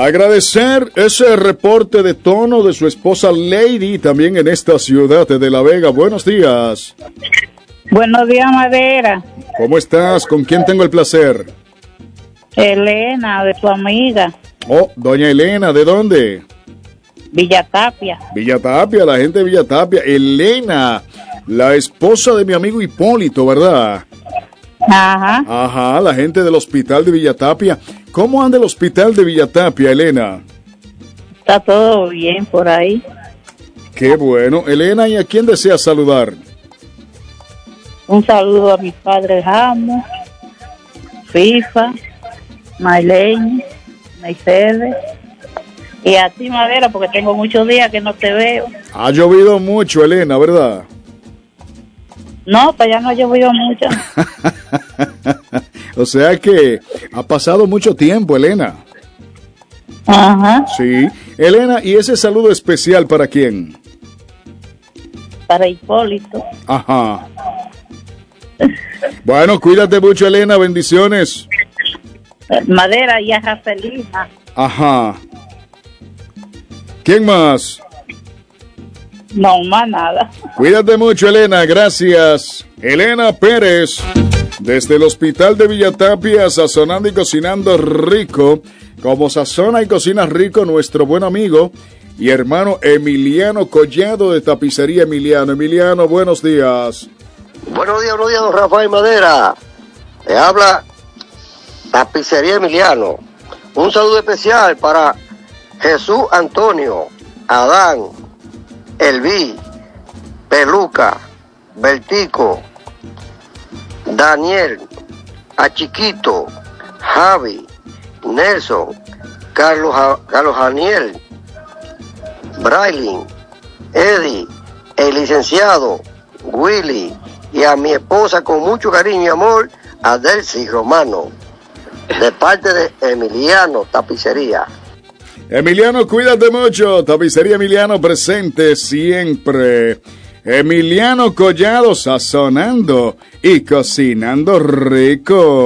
Agradecer ese reporte de tono de su esposa Lady, también en esta ciudad de La Vega. Buenos días. Buenos días, Madera. ¿Cómo estás? ¿Con quién tengo el placer? Elena, de tu amiga. Oh, doña Elena, ¿de dónde? Villatapia. Villatapia, la gente de Villatapia. Elena, la esposa de mi amigo Hipólito, ¿verdad? Ajá. Ajá, la gente del hospital de Villatapia. ¿Cómo anda el hospital de Villatapia, Elena? Está todo bien por ahí. Qué bueno. Elena, ¿y a quién desea saludar? Un saludo a mis padres Ramos, FIFA, Maylene, Mercedes. Y a ti, Madera, porque tengo muchos días que no te veo. Ha llovido mucho, Elena, ¿verdad? No, para allá no ha llovido mucho. O sea que ha pasado mucho tiempo, Elena. Ajá. Sí. Elena, ¿y ese saludo especial para quién? Para Hipólito. Ajá. Bueno, cuídate mucho, Elena, bendiciones. Madera y a Rafelina. Ajá. ¿Quién más? No, más nada. Cuídate mucho, Elena, gracias. Elena Pérez, desde el hospital de Villatapia, sazonando y cocinando rico, como sazona y cocina rico nuestro buen amigo y hermano Emiliano Collado de Tapicería Emiliano. Emiliano, buenos días. Buenos días, don Rafael Madera. Le habla Tapicería Emiliano. Un saludo especial para Jesús Antonio, Adán, Elví, Peluca, Bertico, Daniel, a Chiquito, Javi, Nelson, Carlos Daniel, Brailin, Eddie, el licenciado, Willy, y a mi esposa con mucho cariño y amor, Adelcy Romano, de parte de Emiliano Tapicería. Emiliano, cuídate mucho. Tapicería Emiliano presente siempre. Emiliano Collado, sazonando y cocinando rico.